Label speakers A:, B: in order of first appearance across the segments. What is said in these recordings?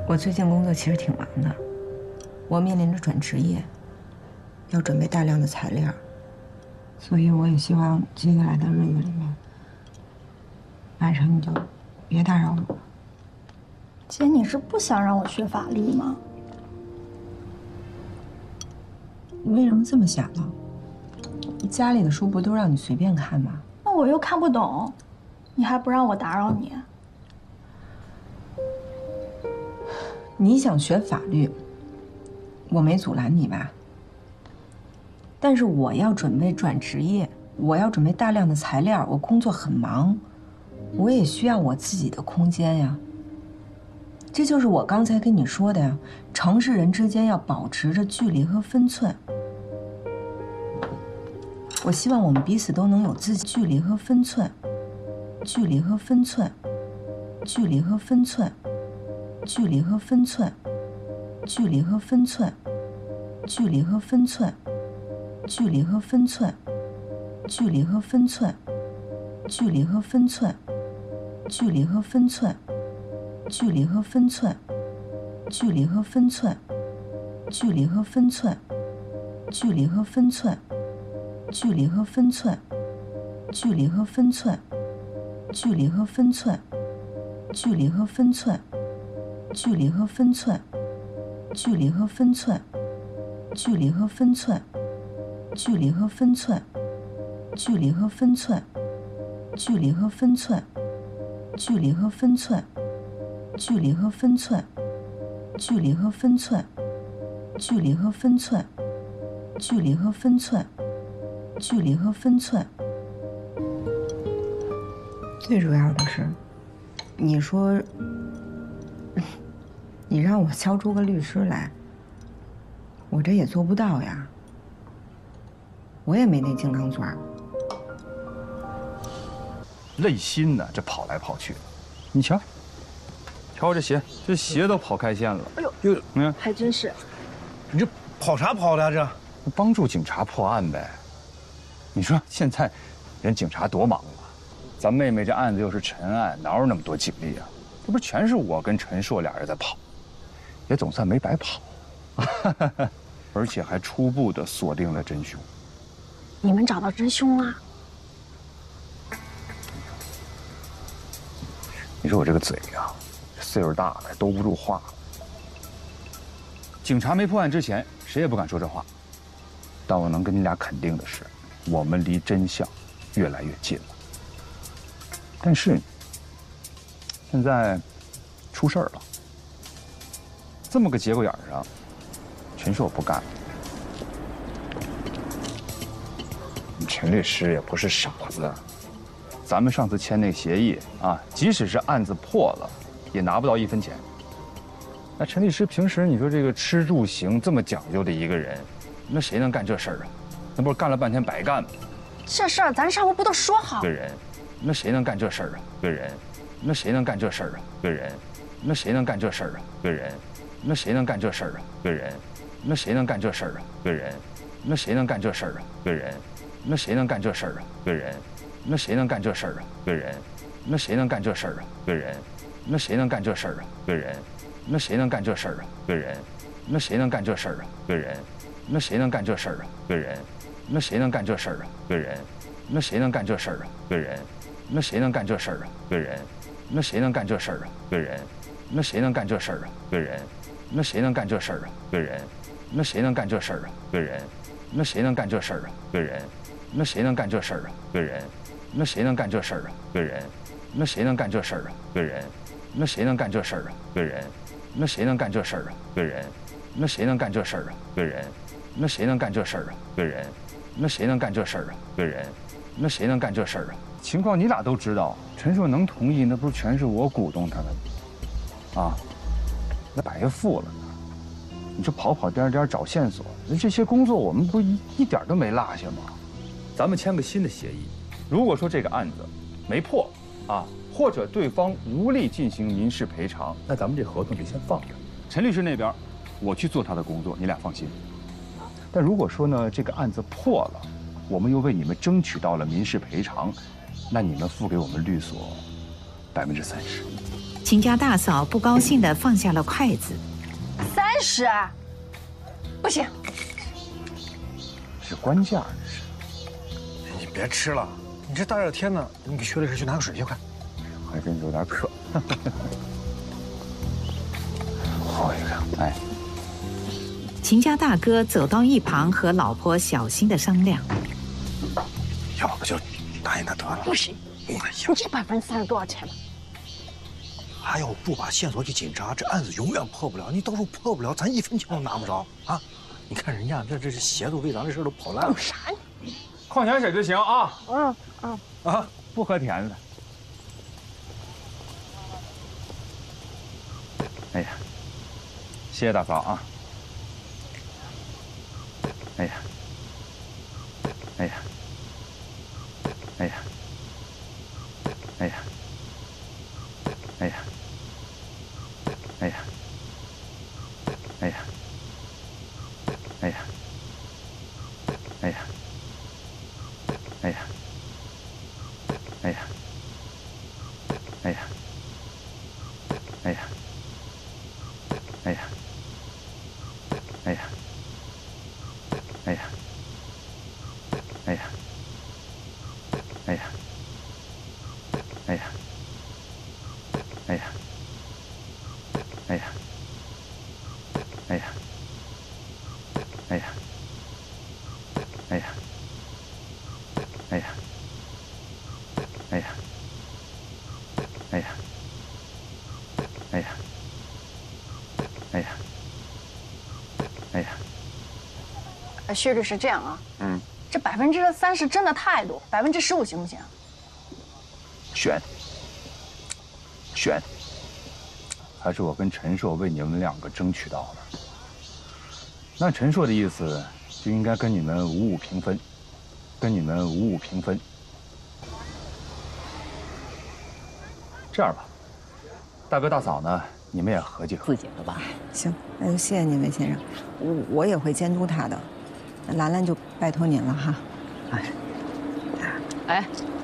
A: 我最近工作其实挺忙的，我面临着转职业，要准备大量的材料，所以我也希望接下来的日子里面，晚上你就别打扰我。
B: 姐，你是不想让我学法律吗？
A: 你为什么这么想呢？家里的书不都让你随便看吗？
B: 那我又看不懂，你还不让我打扰你？
A: 你想学法律，我没阻拦你吧？但是我要准备转职业，我要准备大量的材料，我工作很忙，我也需要我自己的空间呀。这就是我刚才跟你说的呀，城市人之间要保持着距离和分寸。我希望我们彼此都能有自己距离和分寸，距离和分寸，距离和分寸。距离和分寸，距离和分寸，距离和分寸，距离和分寸，距离和分寸，距离和分寸，距离和分寸，距离和分寸，距离和分寸，距离和分寸，距离和分寸，距离和分寸，距离和分寸，距离和分寸，距离和分寸。距离和分寸，距离和分寸，距离和分寸，距离和分寸，距离和分寸，距离和分寸，距离和分寸，距离和分寸，距离和分寸，距离和分寸，距离和分寸，距离和分寸。最主要的是，你说。你让我敲出个律师来，我这也做不到呀。我也没那金刚钻。
C: 累心呢，这跑来跑去的。你瞧，瞧我这鞋，这鞋都跑开线了。
B: 哎呦，还真是。
D: 你这跑啥跑的呀？这
C: 帮助警察破案呗。你说现在人警察多忙啊，咱妹妹这案子又是陈案，哪有那么多警力啊？这不全是我跟陈硕俩人在跑。也总算没白跑，而且还初步的锁定了真凶。
B: 你们找到真凶了？
C: 你说我这个嘴呀，岁数大了兜不住话了。警察没破案之前，谁也不敢说这话。但我能跟你俩肯定的是，我们离真相越来越近了。但是现在出事儿了。这么个节骨眼上，陈硕不干了。
D: 陈律师也不是傻子，
C: 咱们上次签那个协议啊，即使是案子破了，也拿不到1分钱。那陈律师平时你说这个吃住行这么讲究的一个人，那谁能干这事儿啊？那不是干了半天白干吗？
B: 这事儿咱上回不都说好？
C: 个人，那谁能干这事儿啊？个人，那谁能干这事儿啊？个人，那谁能干这事儿啊？个人。那谁能干这事儿啊？个人，那谁能干这事儿啊？个人，那谁能干这事儿啊？个人，那谁能干这事儿啊？个人，那谁能干这事儿啊？个人，那谁能干这事儿啊？个人，那谁能干这事儿啊？个人，那谁能干这事儿啊？个人，那谁能干这事儿啊？个人，那谁能干这事儿啊？个人，那谁能干这事儿啊？个人，那谁能干这事儿啊？个人，那谁能干这事儿啊？个人，那谁能干这事儿啊？个人，那谁能干这事儿啊？个人。那谁能干这事儿啊？个人，那谁能干这事儿啊？个人，那谁能干这事儿啊？个人，那谁能干这事儿啊？个人，那谁能干这事儿啊？个人，那谁能干这事儿啊？个人，那谁能干这事儿啊？个人，那谁能干这事儿啊？个人，那谁能干这事儿啊？个人，那谁能干这事儿啊？个人，那谁能干这事儿啊？个人，那谁能干这事儿啊？情况你俩都知道，陈硕能同意，那不是全是我鼓动他的，啊？那白付了呢！你这跑跑颠颠找线索，那这些工作我们不一点都没落下吗？咱们签个新的协议，如果说这个案子没破啊，或者对方无力进行民事赔偿，那咱们这合同就先放着。陈律师那边，我去做他的工作，你俩放心。但如果说呢，这个案子破了，我们又为你们争取到了民事赔偿，那你们付给我们律所30%。
E: 秦家大嫂不高兴地放下了筷子。
B: 30，不行。
D: 是官价，
F: 你别吃了，你这大热天的，你给薛律师去拿个水去，快。
D: 还真有点渴。好一个，哎。
E: 秦家大哥走到一旁，和老婆小心地商量。
F: 要不就答应他得了。
B: 不行，
F: 哎呀，
B: 你这30%多少钱呢？
F: 还要不把线索给警察，这案子永远破不了。你到时候破不了，咱1分钱都拿不着啊！你看人家这是协助为咱这事都跑烂了。
B: 有啥呀？
D: 矿泉水就行啊。
F: 啊，
D: 不喝甜的。哎呀，谢谢大嫂啊。哎呀，哎呀，哎呀，哎呀，哎呀，哎呀，哎呀，哎呀，哎呀，哎呀，哎呀，哎呀，哎呀，哎呀，哎呀。哎呀，哎呀，哎呀，哎呀，哎呀，哎呀，哎呀，哎呀，哎呀，哎呀，哎呀，哎呀，哎呀，哎呀，哎呀。
B: 薛律师，这样啊，这30%真的太多，15%行不行？
D: 选，还是我跟陈硕为你们2个争取到的。那陈硕的意思就应该跟你们5-5平分，这样吧，大哥大嫂呢，你们也合计
A: 自己的吧。行，那就谢谢您，魏先生，我也会监督他的。兰兰就拜托您了哈。
G: 哎，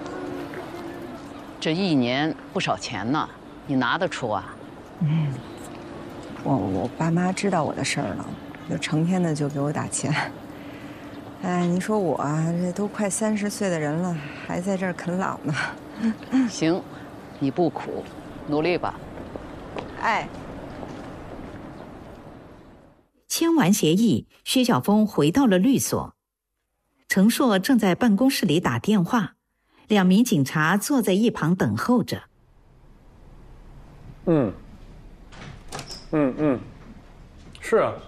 G: 这1年不少钱呢，你拿得出啊？
A: 我爸妈知道我的事儿了，就成天的就给我打钱。哎，你说我这都快30岁的人了，还在这儿啃老呢。
G: 行，你不苦，努力吧。
A: 哎。
E: 签完协议，薛晓峰回到了律所。程硕正在办公室里打电话，2名警察坐在一旁等候着。
H: 是啊。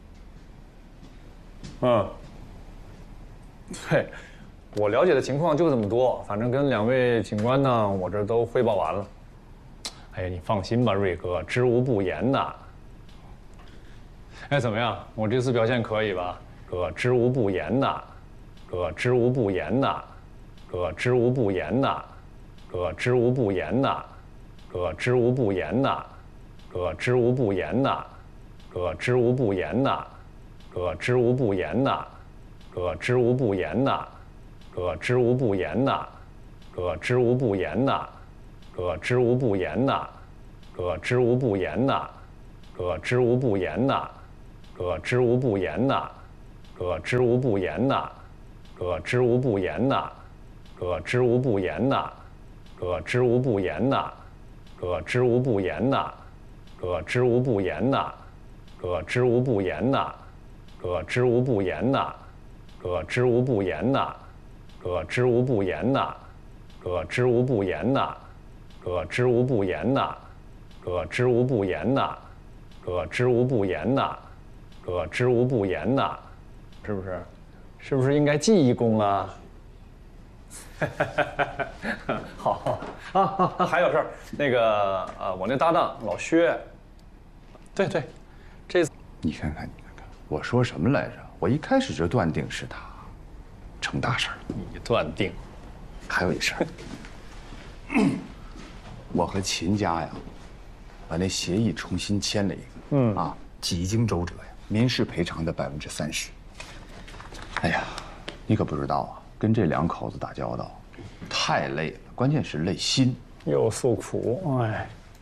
H: 对，我了解的情况就这么多，反正跟2位警官呢，我这都汇报完了。哎呀，你放心吧，瑞哥，知无不言的。哎，怎么样？我这次表现可以吧？哥，知无不言的，哥，知无不言的，哥，知无不言的，哥，知无不言的，哥，知无不言的，哥，知无不言的，哥，知无不言的，哥，知无不言的，哥，知无不言的，哥，知无不言的，哥，知无不言的，哥，知无不言的，哥，知无不言的，哥，知无不言的。哥，知无不言的，哥，知无不言的，哥，知无不言的，哥，知无不言的，哥，知无不言的，哥，知无不言的，哥，知无不言的，哥，知无不言的，哥，知无不言的，哥，知无不言的，哥，知无不言的，哥，知无不言的，哥，知无不言的，哥，知无不言的，哥，知无不言的。哥，知无不言的，是不是？是不是应该记一功啊？好啊，还有事儿，那个我那搭档老薛，对，这次
D: 你看看，我说什么来着？我一开始就断定是他，成大事儿了。
H: 你断定？
D: 还有一事儿，我和秦家呀，把那协议重新签了一个，几经周折呀。民事赔偿的30%。哎呀，你可不知道啊，跟这2口子打交道，太累了，关键是累心。
H: 又诉苦，哎，